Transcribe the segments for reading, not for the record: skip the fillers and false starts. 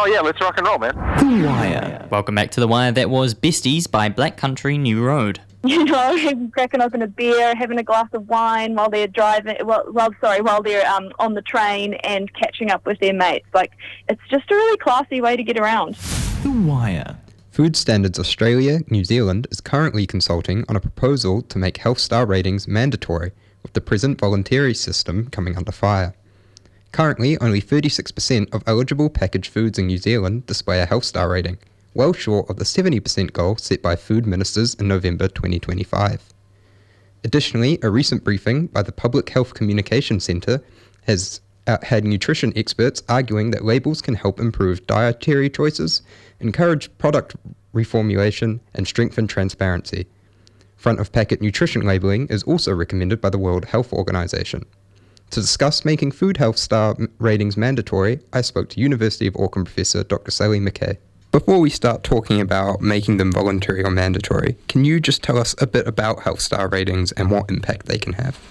yeah, let's rock and roll, man. The Wire. Welcome back to The Wire. That was Besties by Black Country New Road. You know, cracking open a beer, having a glass of wine while they're driving, while they're on the train and catching up with their mates. Like, it's just a really classy way to get around. The Wire. Food Standards Australia, New Zealand is currently consulting on a proposal to make health star ratings mandatory, with the present voluntary system coming under fire. Currently, only 36% of eligible packaged foods in New Zealand display a health star rating, well short of the 70% goal set by food ministers in November 2025. Additionally, a recent briefing by the Public Health Communication Centre has had nutrition experts arguing that labels can help improve dietary choices, encourage product reformulation, and strengthen transparency. Front-of-packet nutrition labelling is also recommended by the World Health Organization. To discuss making food health star ratings mandatory, I spoke to University of Auckland professor Dr. Sally McKay. Before we start talking about making them voluntary or mandatory, can you just tell us a bit about health star ratings and what impact they can have?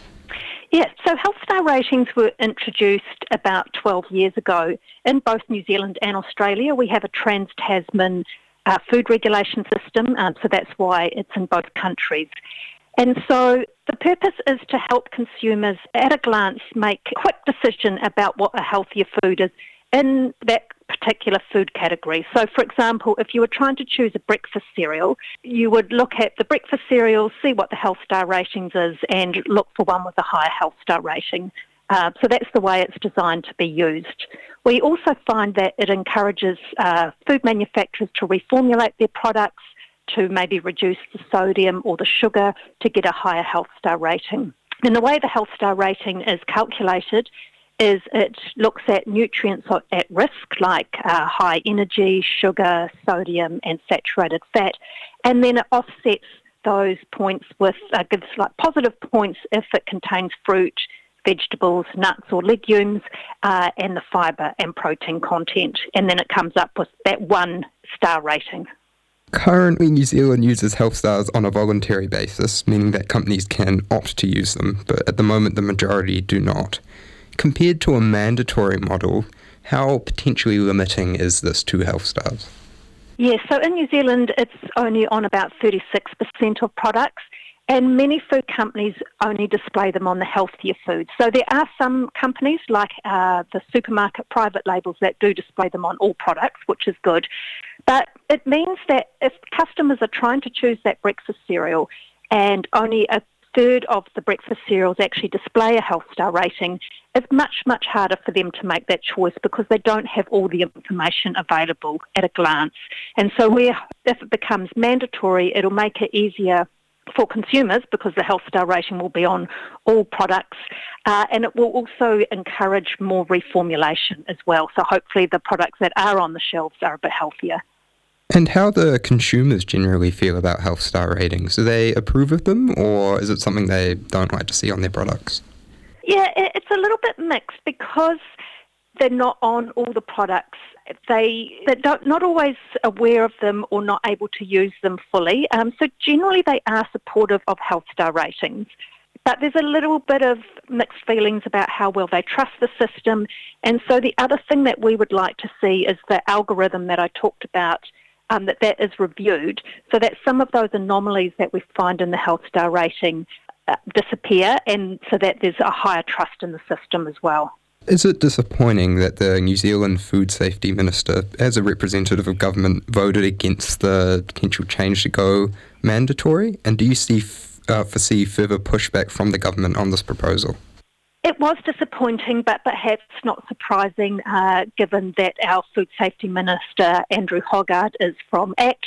Yeah, so health star ratings were introduced about 12 years ago in both New Zealand and Australia. We have a Trans-Tasman food regulation system, so that's why it's in both countries. And so the purpose is to help consumers at a glance make a quick decision about what a healthier food is in that particular food category. So, for example, if you were trying to choose a breakfast cereal, you would look at the breakfast cereal, see what the health star ratings is, and look for one with a higher health star rating. So that's the way it's designed to be used. We also find that it encourages food manufacturers to reformulate their products to maybe reduce the sodium or the sugar to get a higher health star rating. And the way the health star rating is calculated is it looks at nutrients at risk like high energy, sugar, sodium and saturated fat, and then it offsets those points with, gives like positive points if it contains fruit, vegetables, nuts or legumes, and the fibre and protein content, and then it comes up with that 1 star rating. Currently, New Zealand uses health stars on a voluntary basis, meaning that companies can opt to use them, but at the moment the majority do not. Compared to a mandatory model, how potentially limiting is this to health stars? Yes, so in New Zealand it's only on about 36% of products, and many food companies only display them on the healthier foods. So there are some companies like the supermarket private labels that do display them on all products, which is good. But it means that if customers are trying to choose that breakfast cereal and only a third of the breakfast cereals actually display a health star rating, it's much, much harder for them to make that choice because they don't have all the information available at a glance. And so if it becomes mandatory, it'll make it easier for consumers because the health star rating will be on all products, and it will also encourage more reformulation as well. So hopefully the products that are on the shelves are a bit healthier. And how do consumers generally feel about health star ratings? Do they approve of them, or is it something they don't like to see on their products? Yeah, it's a little bit mixed because they're not on all the products. They're not always aware of them or not able to use them fully. So generally they are supportive of health star ratings. But there's a little bit of mixed feelings about how well they trust the system. And so the other thing that we would like to see is the algorithm that I talked about, that is reviewed so that some of those anomalies that we find in the health star rating disappear, and so that there's a higher trust in the system as well. Is it disappointing that the New Zealand Food Safety Minister, as a representative of government, voted against the potential change to go mandatory? And do you foresee further pushback from the government on this proposal? It was disappointing, but perhaps not surprising, given that our Food Safety Minister, Andrew Hoggard, is from ACT,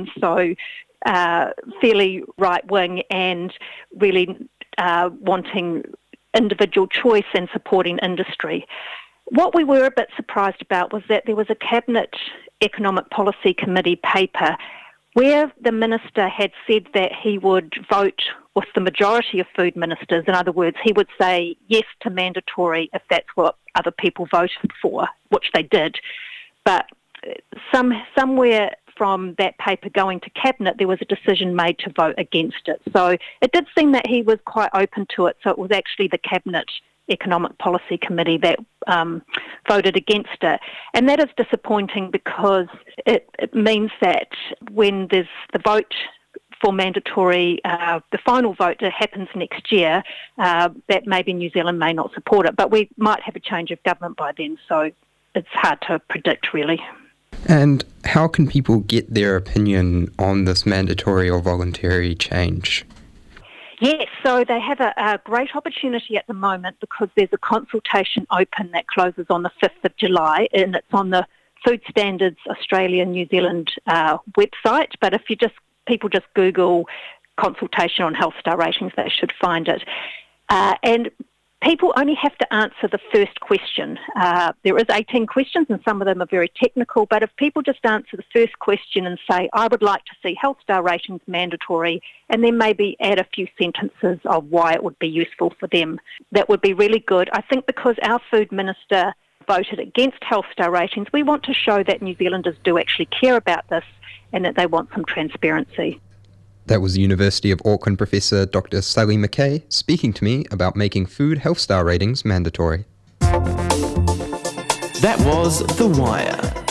so fairly right-wing and really wanting individual choice and supporting industry. What we were a bit surprised about was that there was a Cabinet Economic Policy Committee paper where the minister had said that he would vote with the majority of food ministers. In other words, he would say yes to mandatory if that's what other people voted for, which they did. But somewhere from that paper going to Cabinet, there was a decision made to vote against it. So it did seem that he was quite open to it. So it was actually the Cabinet Economic Policy Committee that voted against it. And that is disappointing because it means that when there's the vote for mandatory, the final vote that happens next year, that maybe New Zealand may not support it. But we might have a change of government by then, so it's hard to predict really. And how can people get their opinion on this mandatory or voluntary change? Yes, so they have a great opportunity at the moment because there's a consultation open that closes on the 5th of July, and it's on the Food Standards Australia New Zealand website. But if people just Google consultation on health star ratings, they should find it. And people only have to answer the first question. There is 18 questions and some of them are very technical, but if people just answer the first question and say, I would like to see health star ratings mandatory, and then maybe add a few sentences of why it would be useful for them, that would be really good. I think because our Food Minister voted against health star ratings, we want to show that New Zealanders do actually care about this and that they want some transparency. That was University of Auckland professor Dr. Sally McKay speaking to me about making food health star ratings mandatory. That was The Wire.